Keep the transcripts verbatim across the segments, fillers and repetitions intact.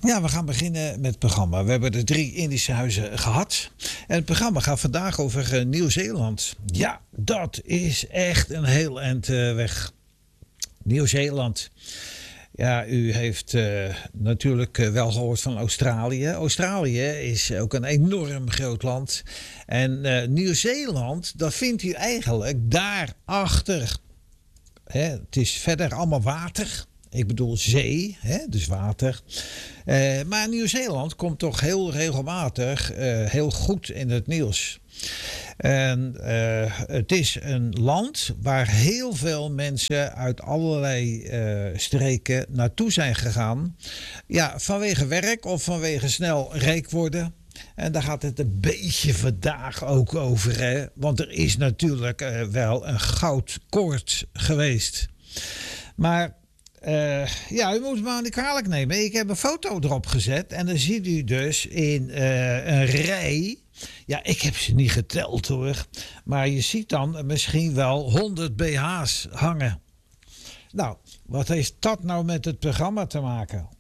Ja, we gaan beginnen met het programma. We hebben de drie Indische huizen gehad. En het programma gaat vandaag over uh, Nieuw-Zeeland. Ja, dat is echt een heel eind uh, weg. Nieuw-Zeeland. Ja, u heeft uh, natuurlijk uh, wel gehoord van Australië. Australië is ook een enorm groot land. En uh, Nieuw-Zeeland, dat vindt u eigenlijk daarachter. Hè, het is verder allemaal water. Ik bedoel zee, hè, dus water. Uh, maar Nieuw-Zeeland komt toch heel regelmatig uh, heel goed in het nieuws. En uh, het is een land waar heel veel mensen uit allerlei uh, streken naartoe zijn gegaan. Ja, vanwege werk of vanwege snel rijk worden. En daar gaat het een beetje vandaag ook over. Hè? Want er is natuurlijk uh, wel een goudkoorts geweest. Maar Uh, ja, u moet het maar niet kwalijk nemen. Ik heb een foto erop gezet. En dan ziet u dus in uh, een rij. Ja, ik heb ze niet geteld hoor. Maar je ziet dan misschien wel honderd B H's hangen. Nou, wat heeft dat nou met het programma te maken?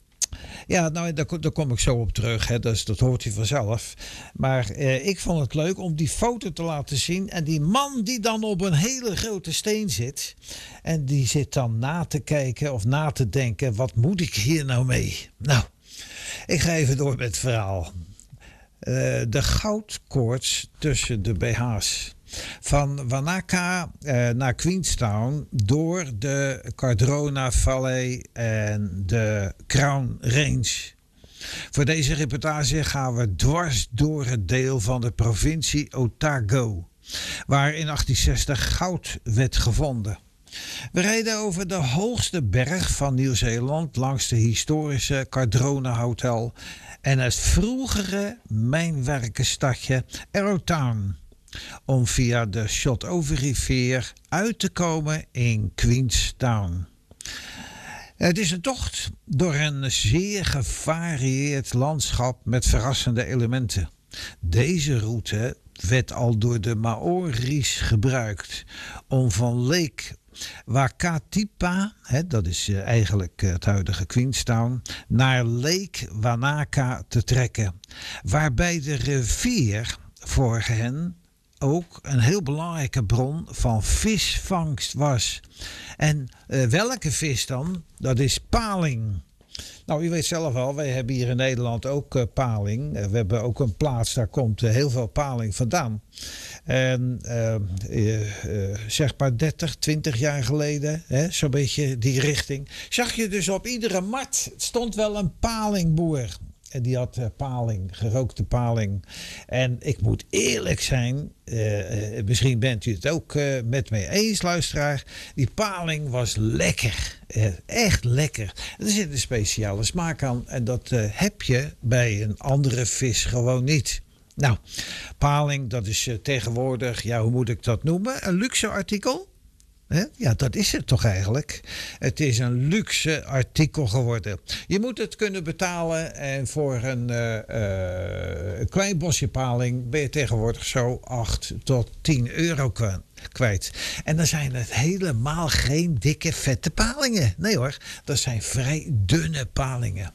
Ja, nou, daar, daar kom ik zo op terug. Hè. Dus, dat hoort u vanzelf. Maar eh, ik vond het leuk om die foto te laten zien. En die man die dan op een hele grote steen zit. En die zit dan na te kijken of na te denken. Wat moet ik hier nou mee? Nou, ik ga even door met het verhaal. Uh, de goudkoorts tussen de B H's. Van Wanaka uh, naar Queenstown door de Cardrona Valley en de Crown Range. Voor deze reportage gaan we dwars door het deel van de provincie Otago, waar in achttien zestig goud werd gevonden. We rijden over de hoogste berg van Nieuw-Zeeland langs de historische Cardrona Hotel en het vroegere mijnwerkersstadje Arrowtown, om via de Shotover-rivier uit te komen in Queenstown. Het is een tocht door een zeer gevarieerd landschap met verrassende elementen. Deze route werd al door de Maori's gebruikt om van Lake Wakatipa, hè, dat is eigenlijk het huidige Queenstown, naar Lake Wanaka te trekken, waarbij de rivier voor hen ook een heel belangrijke bron van visvangst was. En uh, welke vis dan? Dat is paling. Nou, u weet zelf al, wij hebben hier in Nederland ook uh, paling. Uh, we hebben ook een plaats, daar komt uh, heel veel paling vandaan. En uh, uh, uh, zeg maar dertig, twintig jaar geleden, hè, zo'n beetje die richting, zag je dus op iedere markt stond wel een palingboer. En die had uh, paling, gerookte paling. En ik moet eerlijk zijn, uh, uh, misschien bent u het ook uh, met mij eens, luisteraar. Die paling was lekker. Uh, echt lekker. Er zit een speciale smaak aan. En dat uh, heb je bij een andere vis gewoon niet. Nou, paling, dat is uh, tegenwoordig, ja, hoe moet ik dat noemen? Een luxe artikel. He? Ja, dat is het toch eigenlijk. Het is een luxe artikel geworden. Je moet het kunnen betalen en voor een, uh, uh, een klein bosje paling ben je tegenwoordig zo acht tot tien euro kwijt. En dan zijn het helemaal geen dikke vette palingen. Nee hoor, dat zijn vrij dunne palingen.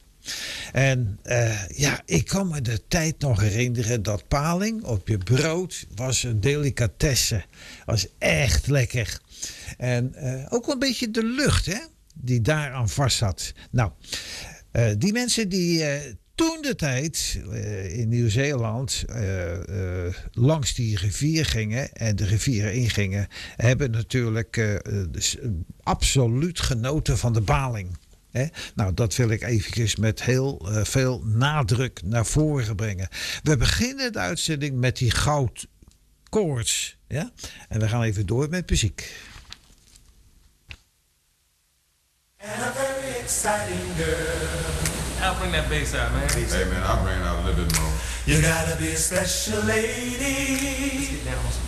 En uh, ja, ik kan me de tijd nog herinneren dat paling op je brood was een delicatesse. Was echt lekker. En uh, ook wel een beetje de lucht, hè, die daaraan vast zat. Nou, uh, die mensen die uh, toen de tijd uh, in Nieuw-Zeeland uh, uh, langs die rivier gingen en de rivieren ingingen, hebben natuurlijk uh, dus, uh, absoluut genoten van de paling. He? Nou, dat wil ik eventjes met heel uh, veel nadruk naar voren brengen. We beginnen de uitzending met die goudkoorts. Ja? En we gaan even door met muziek. And a very exciting girl. I'll bring that bass out, man. Hey, man, I'll bring it out a little bit more. You gotta be a special lady. Let's get down.